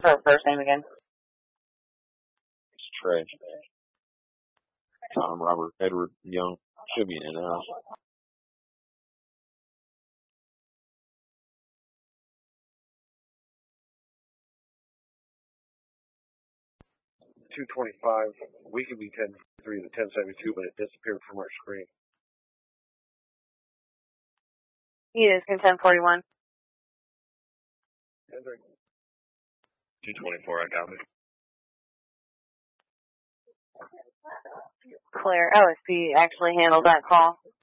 Her first name again. It's Trey. Tom Robert Edward Young should be in the house. $225. We could be 10.3 to 10.72, but it disappeared from our screen. Yes, 1041. 224, I got it. Claire, OSP actually handled that call.